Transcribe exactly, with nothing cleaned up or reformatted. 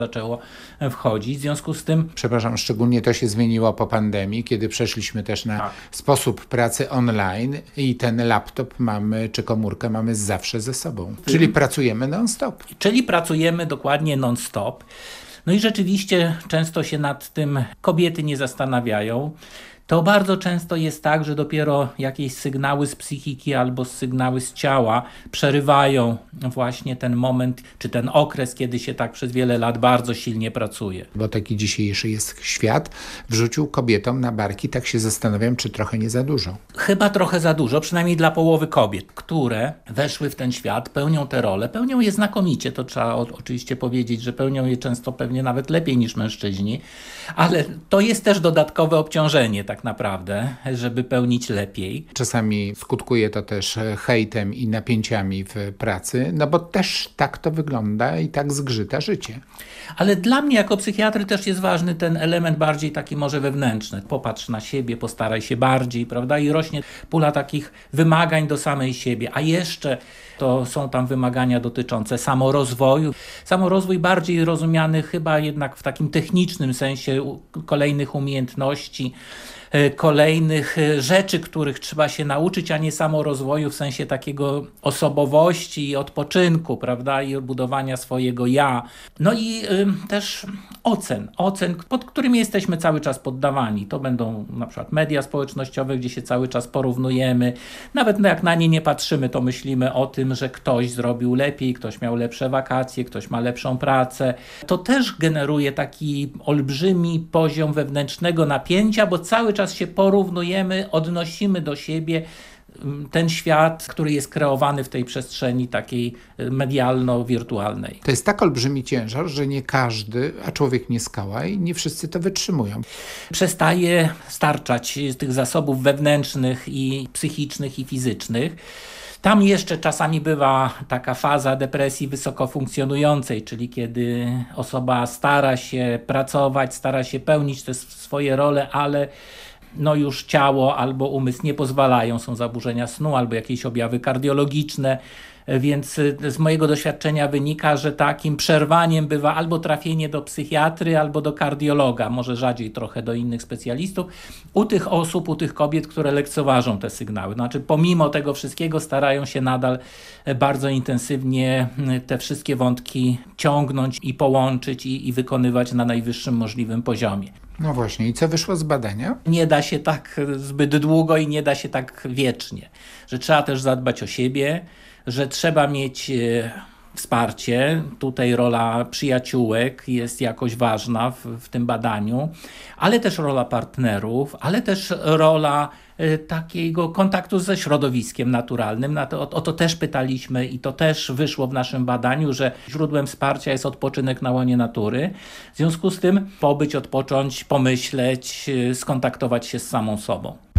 zaczęło wchodzić. W związku z tym... Przepraszam, szczególnie to się zmieniło po pandemii, kiedy przeszliśmy też na tak. sposób pracy online i ten laptop mamy, czy komórkę mamy zawsze ze sobą. Czyli pracujemy non-stop. Czyli pracujemy dokładnie non-stop. No i rzeczywiście często się nad tym kobiety nie zastanawiają. To bardzo często jest tak, że dopiero jakieś sygnały z psychiki albo sygnały z ciała przerywają właśnie ten moment, czy ten okres, kiedy się tak przez wiele lat bardzo silnie pracuje. Bo taki dzisiejszy jest świat, wrzucił kobietom na barki, tak się zastanawiam, czy trochę nie za dużo. Chyba trochę za dużo, przynajmniej dla połowy kobiet, które weszły w ten świat, pełnią te role, pełnią je znakomicie, to trzeba o, oczywiście powiedzieć, że pełnią je często pewnie nawet lepiej niż mężczyźni, ale to jest też dodatkowe obciążenie tak naprawdę, żeby pełnić lepiej. Czasami skutkuje to też hejtem i napięciami w pracy, no bo też tak to wygląda i tak zgrzyta życie. Ale dla mnie jako psychiatry też jest ważny ten element bardziej taki może wewnętrzny. Popatrz na siebie, postaraj się bardziej, prawda? I rośnie pula takich wymagań do samej siebie. A jeszcze to są tam wymagania dotyczące samorozwoju. Samorozwój bardziej rozumiany chyba jednak w takim technicznym sensie kolejnych umiejętności, kolejnych rzeczy, których trzeba się nauczyć, a nie samorozwoju w sensie takiego osobowości i odpoczynku, prawda, i budowania swojego ja. No i y, też ocen, ocen, pod którymi jesteśmy cały czas poddawani. To będą na przykład media społecznościowe, gdzie się cały czas porównujemy. Nawet jak na nie nie patrzymy, to myślimy o tym, że ktoś zrobił lepiej, ktoś miał lepsze wakacje, ktoś ma lepszą pracę. To też generuje taki olbrzymi poziom wewnętrznego napięcia, bo cały czas się porównujemy, odnosimy do siebie ten świat, który jest kreowany w tej przestrzeni takiej medialno-wirtualnej. To jest tak olbrzymi ciężar, że nie każdy, a człowiek nie skała i nie wszyscy to wytrzymują. Przestaje starczać tych zasobów wewnętrznych i psychicznych i fizycznych. Tam jeszcze czasami bywa taka faza depresji wysoko funkcjonującej, czyli kiedy osoba stara się pracować, stara się pełnić te swoje role, ale no już ciało albo umysł nie pozwalają, są zaburzenia snu albo jakieś objawy kardiologiczne, więc z mojego doświadczenia wynika, że takim przerwaniem bywa albo trafienie do psychiatry, albo do kardiologa, może rzadziej trochę do innych specjalistów, u tych osób, u tych kobiet, które lekceważą te sygnały. Znaczy pomimo tego wszystkiego starają się nadal bardzo intensywnie te wszystkie wątki ciągnąć i połączyć i, i wykonywać na najwyższym możliwym poziomie. No właśnie, i co wyszło z badania? Nie da się tak zbyt długo i nie da się tak wiecznie, że trzeba też zadbać o siebie, że trzeba mieć wsparcie. Tutaj rola przyjaciółek jest jakoś ważna w, w tym badaniu, ale też rola partnerów, ale też rola y, takiego kontaktu ze środowiskiem naturalnym. Na to, o, o to też pytaliśmy i to też wyszło w naszym badaniu, że źródłem wsparcia jest odpoczynek na łonie natury. W związku z tym pobyć, odpocząć, pomyśleć, y, skontaktować się z samą sobą.